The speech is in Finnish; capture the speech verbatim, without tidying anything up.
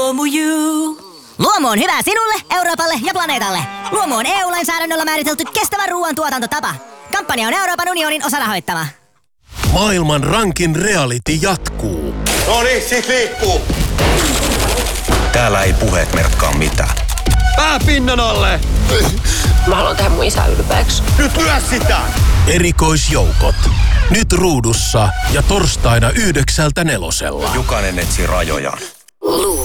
Luomu Luomu on hyvä sinulle, Euroopalle ja planeetalle. Luomu on E U-lainsäädännöllä määritelty kestävä ruoantuotantotapa. Kampanja on Euroopan unionin osarahoittama. Maailman rankin reality jatkuu. No niin, sit liikkuu. Täällä ei puheet merkkaa mitään. Pää pinnan alle! Mä haluan tehdä mun isä ylpeäksi. Nyt lyö sitä! Erikoisjoukot. Nyt ruudussa ja torstaina yhdeksältä nelosella. Jokainen etsii rajojaan. Luomu.